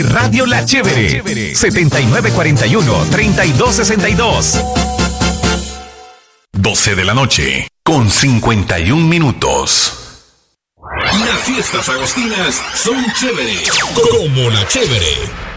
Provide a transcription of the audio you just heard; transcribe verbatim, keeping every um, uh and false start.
Radio La Chévere, setenta y nueve cuarenta y uno, treinta y dos sesenta y dos. doce de la noche, con cincuenta y un minutos. Las fiestas agostinas son chévere, como la chévere.